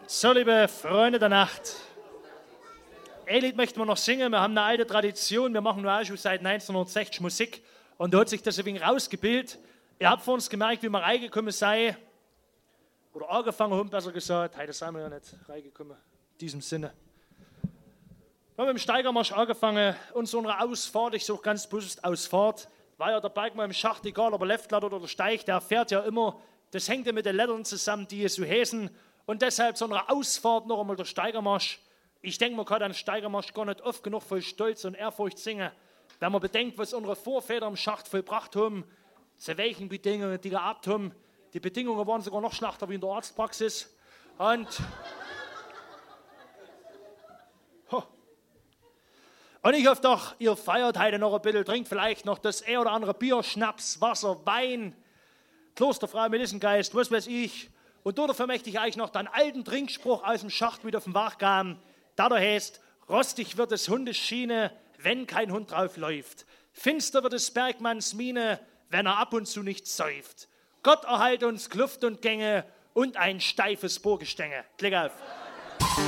So, liebe Freunde der Nacht, ein Lied möchten wir noch singen. Wir haben eine alte Tradition. Wir machen nur auch schon seit 1960 Musik. Und da hat sich das ein wenig rausgebildet. Ihr habt vor uns gemerkt, wie wir reingekommen sei. Oder angefangen haben, besser gesagt. Heute sind wir ja nicht reingekommen. In diesem Sinne. Wir haben mit dem Steigermarsch angefangen. Und so eine Ausfahrt, ich suche ganz bewusst Ausfahrt, war ja der Bergmann im Schacht, egal ob er Leftlatt oder der Steig, der fährt ja immer. Das hängt ja mit den Lettern zusammen, die so heißen. Und deshalb so eine Ausfahrt noch einmal der Steigermarsch. Ich denke, man kann den Steigermarsch gar nicht oft genug voll Stolz und Ehrfurcht singen, wenn man bedenkt, was unsere Vorväter im Schacht vollbracht haben, zu welchen Bedingungen die gehabt haben. Die Bedingungen waren sogar noch schlechter wie in der Arztpraxis. Und ich hoffe doch, ihr feiert heute noch ein bisschen, trinkt vielleicht noch das ein oder andere Bier, Schnaps, Wasser, Wein, Klosterfrau, Melissengeist, was weiß ich. Und dafür möchte ich euch noch den alten Trinkspruch aus dem Schacht wieder auf den Wach geben. Da heißt, rostig wird des Hundes Schiene, wenn kein Hund drauf läuft. Finster wird des Bergmanns Miene, wenn er ab und zu nicht säuft. Gott erhalt uns Kluft und Gänge und ein steifes Burggestänge. Klick auf.